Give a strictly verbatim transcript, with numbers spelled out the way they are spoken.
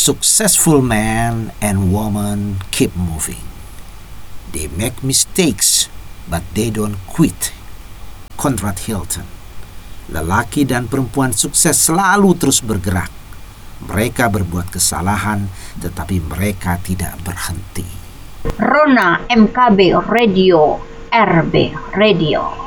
Successful men and women keep moving. They make mistakes, but they don't quit. Conrad Hilton. Lelaki dan perempuan sukses selalu terus bergerak. Mereka berbuat kesalahan, tetapi mereka tidak berhenti. Rona M K B Radio, R B Radio.